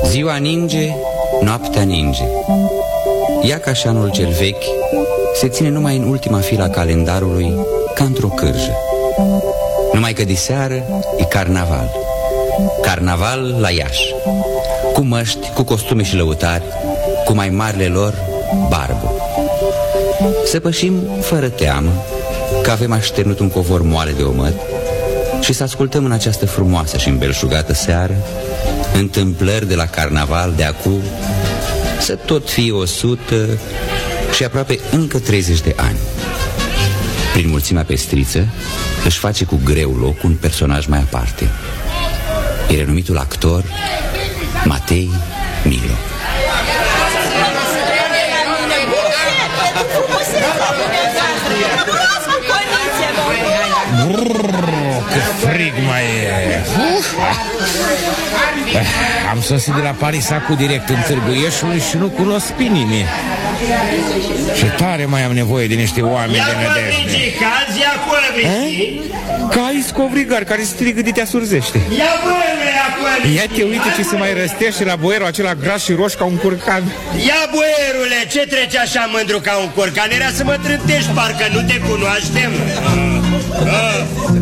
Ziua ninge, noaptea ninge. Ea, ca și anul cel vechi, se ține numai în ultima filă a calendarului, ca într-o cârjă. Numai că diseară e carnaval. Carnaval la Iași, cu măști, cu costume și lăutari, cu mai marile lor barbă. Să pășim fără teamă, că avem așternut un covor moale de omăt, și să ascultăm în această frumoasă și îmbelșugată seară întâmplări de la carnaval de acum, să tot fie 100 și aproape încă 30 de ani. Prin mulțimea pestriță își face cu greu loc un personaj mai aparte. E renumitul actor Matei Milo. Cât frig mai e. Am sosit de la Paris acum direct în Târgu Ieșului și nu cunosc pe nimeni. Și tare mai am nevoie de niște oameni de nădejde. Ca ai scovrigari care strigă de te asurzește. Ia te uite ce se mai răstește la boierul acela gras și roș ca un curcan. Ia, boierule, ce trece așa mândru ca un curcan? Era să mă trântești, parcă nu te cunoaștem.